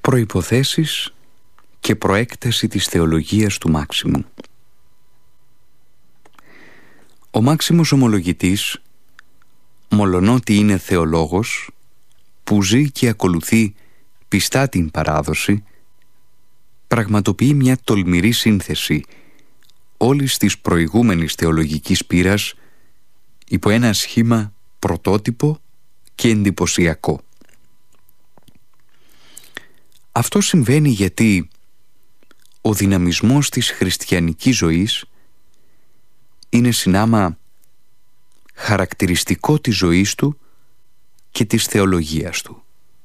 Προϋποθέσεις και προέκταση της θεολογίας του Μάξιμου. Ο Μάξιμος Ομολογητής, μολονότι είναι θεολόγος που ζει και ακολουθεί πιστά την παράδοση, πραγματοποιεί μια τολμηρή σύνθεση όλης της προηγούμενης θεολογικής πείρας υπό ένα σχήμα πρωτότυπο και εντυπωσιακό. Αυτό συμβαίνει γιατί ο δυναμισμός της χριστιανικής ζωής είναι συνάμα χαρακτηριστικό της ζωής του και της θεολογίας του.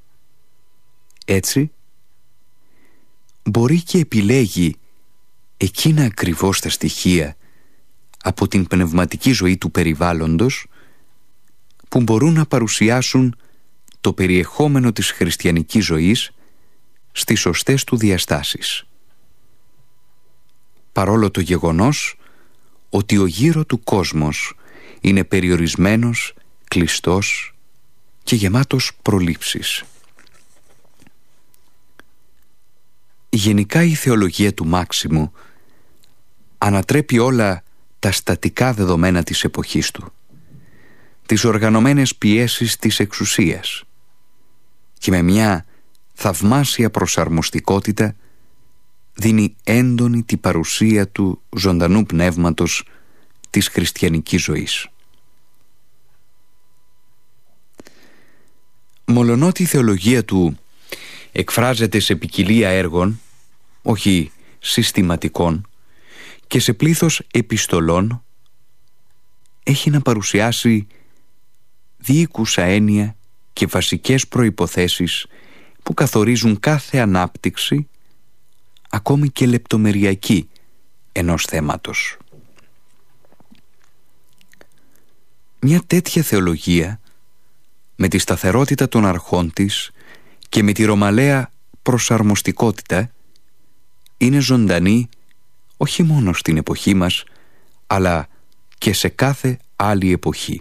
Έτσι, μπορεί και επιλέγει εκείνα ακριβώς τα στοιχεία από την πνευματική ζωή του περιβάλλοντος που μπορούν να παρουσιάσουν το περιεχόμενο της χριστιανικής ζωής στις σωστές του διαστάσεις. Παρόλο το γεγονός ότι ο γύρω του κόσμος είναι περιορισμένος, κλειστός και γεμάτος προλήψεις. Γενικά η θεολογία του Μάξιμου ανατρέπει όλα τα στατικά δεδομένα της εποχής του, τις οργανωμένες πιέσεις της εξουσίας και με μια θαυμάσια προσαρμοστικότητα δίνει έντονη την παρουσία του ζωντανού πνεύματος της χριστιανικής ζωής. Μολονότι η θεολογία του εκφράζεται σε ποικιλία έργων, όχι συστηματικών, και σε πλήθος επιστολών, έχει να παρουσιάσει διοίκουσα έννοια και βασικές προϋποθέσεις που καθορίζουν κάθε ανάπτυξη, ακόμη και λεπτομεριακή, ενός θέματος. Μια τέτοια θεολογία, με τη σταθερότητα των αρχών της και με τη ρωμαλαία προσαρμοστικότητα, είναι ζωντανή όχι μόνο στην εποχή μας, αλλά και σε κάθε άλλη εποχή.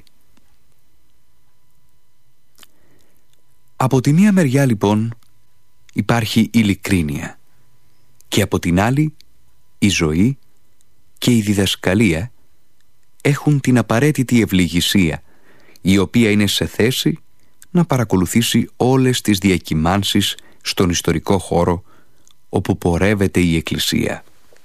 Από τη μία μεριά λοιπόν υπάρχει ειλικρίνεια και από την άλλη η ζωή και η διδασκαλία έχουν την απαραίτητη ευληγησία, η οποία είναι σε θέση να παρακολουθήσει όλες τις διακυμάνσεις στον ιστορικό χώρο όπου πορεύεται η Εκκλησία.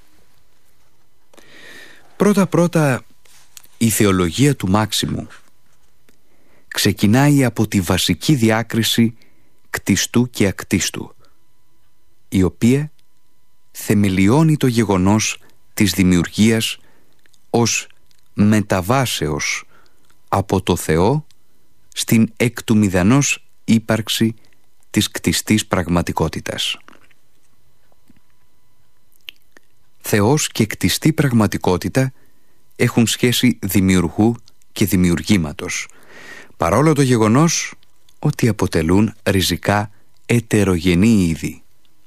Πρώτα-πρώτα, η θεολογία του Μάξιμου ξεκινάει από τη βασική διάκριση κτιστού και ακτίστου, η οποία θεμελιώνει το γεγονός της δημιουργίας ως μεταβάσεως από το Θεό στην εκ του μηδενός ύπαρξη της κτιστής πραγματικότητας. Θεός και κτιστή πραγματικότητα έχουν σχέση δημιουργού και δημιουργήματος, παρόλο το γεγονός ότι αποτελούν ριζικά ετερογενή είδη.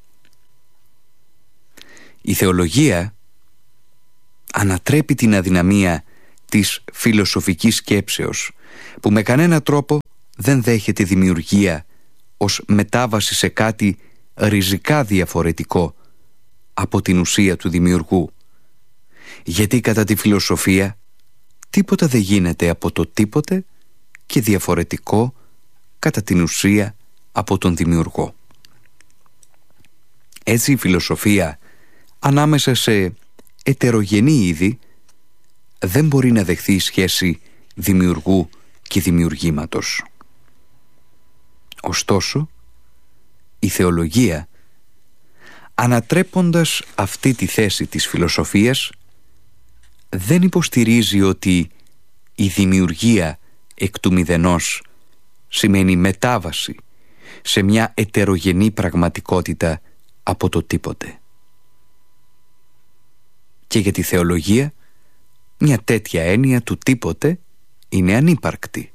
Η θεολογία ανατρέπει την αδυναμία της φιλοσοφικής σκέψεως, που με κανένα τρόπο δεν δέχεται δημιουργία ως μετάβαση σε κάτι ριζικά διαφορετικό από την ουσία του δημιουργού. Γιατί κατά τη φιλοσοφία τίποτα δεν γίνεται από το τίποτε και διαφορετικό κατά την ουσία από τον δημιουργό. Έτσι η φιλοσοφία ανάμεσα σε ετερογενή είδη δεν μπορεί να δεχθεί σχέση δημιουργού και δημιουργήματος. Ωστόσο, η θεολογία, ανατρέποντας αυτή τη θέση της φιλοσοφίας, δεν υποστηρίζει ότι η δημιουργία εκ του μηδενός σημαίνει μετάβαση σε μια ετερογενή πραγματικότητα από το τίποτε. Και για τη θεολογία, μια τέτοια έννοια του τίποτε είναι ανύπαρκτη.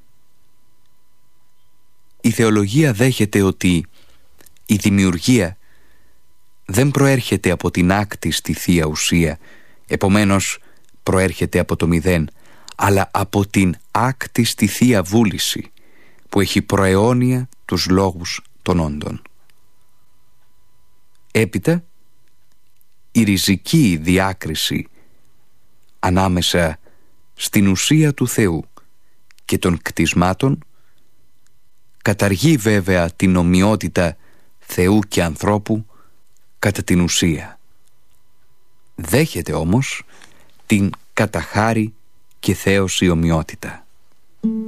Η θεολογία δέχεται ότι η δημιουργία δεν προέρχεται από την άκτιστη θεία ουσία, επομένως προέρχεται από το μηδέν, αλλά από την άκτιστη θεία βούληση που έχει προαιώνια τους λόγους των όντων. Έπειτα, η ριζική διάκριση ανάμεσα στην ουσία του Θεού και των κτισμάτων καταργεί βέβαια την ομοιότητα Θεού και ανθρώπου κατά την ουσία. Δέχεται όμως την κατά χάρη και θέωση ομοιότητα.